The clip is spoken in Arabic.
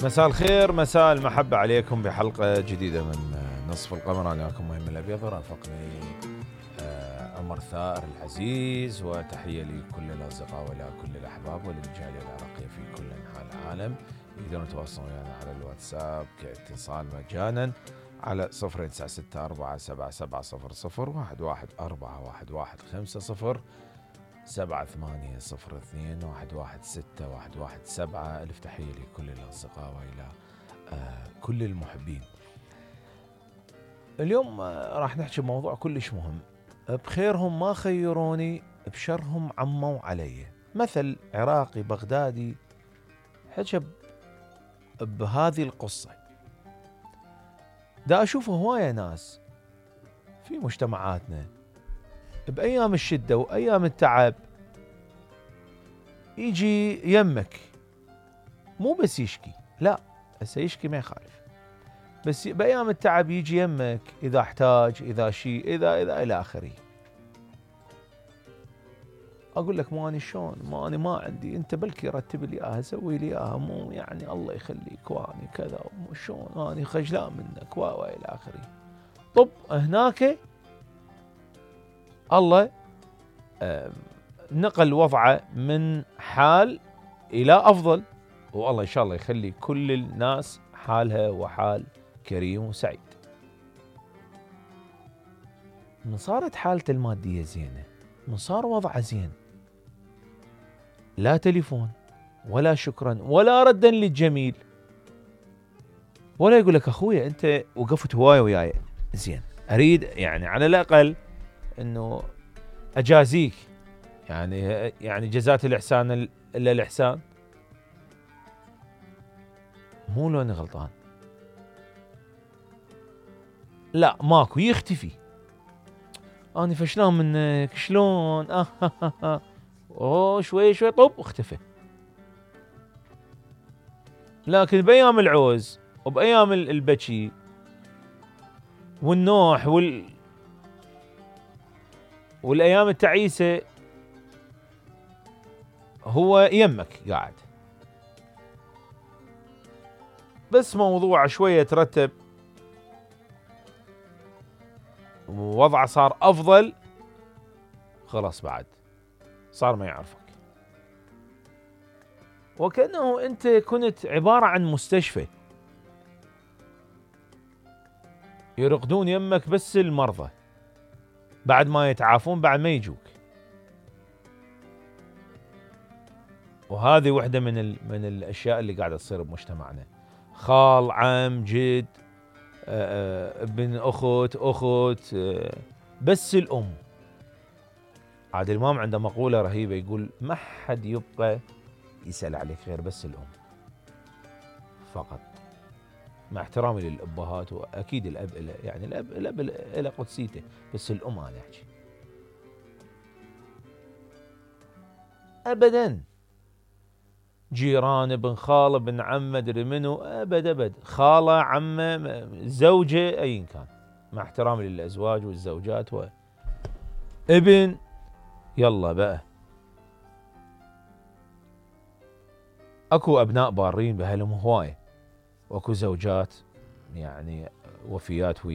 مساء الخير، مساء المحبة عليكم بحلقة جديدة من نصف القمر. أنا لكم مهم الأبيض، رافقني عمر ثائر العزيز، وتحية لكل الأصدقاء ولكل الأحباب وللجالية العراقية في كل أنحاء العالم. يقدرون يتواصلون ويانا على الواتساب كاتصال مجانا على 09647700111415 7802117. ألف تحية لكل الأصدقاء وإلى كل المحبين. اليوم راح نحكي بموضوع كلش مهم. بخيرهم ما خيروني، بشرهم عموا علي. مثل عراقي بغدادي حكى بهذه القصة. دا أشوف هواية ناس في مجتمعاتنا بأيام الشدة وأيام التعب يجي يمك، مو بس يشكي، لا هسه يشكي ما يخالف، بس بأيام التعب يجي يمك إذا احتاج، إذا شيء، إذا إلى آخره. أقول لك ماني شلون، ماني ما عندي، أنت بلكي رتب لي إياها، سوي لي إياها، مو يعني الله يخليك واني كذا، مو شلون أني خجلان منك وإلى آخره. طب هناك الله نقل وضعه من حال إلى أفضل، والله إن شاء الله يخلي كل الناس حالها وحال كريم وسعيد. من صارت حالته المادية زينة، من صار وضعه زين، لا تليفون ولا شكرا ولا ردا للجميل، ولا يقول لك أخويا أنت وقفت هواية وياي زين، أريد يعني على الأقل أنه أجازيك، يعني جزات الإحسان إلا الإحسان. مو لو أنا غلطان، لا ماكو، يختفي. أنا فشلان منك، شلون أوه شوي شوي طب اختفى. لكن بأيام العوز وبأيام البكي والنوح والأيام التعيسة هو يمك قاعد. بس موضوع شوية ترتب ووضعه صار أفضل، خلاص بعد صار ما يعرفك، وكأنه أنت كنت عبارة عن مستشفى يرقدون يمك بس المرضى، بعد ما يتعافون بعد ما يجوك. وهذه واحدة من الأشياء اللي قاعدة تصير بمجتمعنا. خال، عم، جد، ابن أخت، بس الأم. عادل الإمام عنده مقولة رهيبة يقول ما حد يبقى يسأل عليك غير بس الأم فقط، مع احترامي للأبهات، وأكيد الأب يعني الأب له قدسيته، بس الأم أنا أحكي أبدا. جيران، ابن خالة، ابن عم، مدري منو، أبد خالة، عمة، زوجة، أي كان، مع احترامي للأزواج والزوجات ابن. يلا بقى اكو ابناء بارين بأهلهم هواية، واكو زوجات يعني وفيات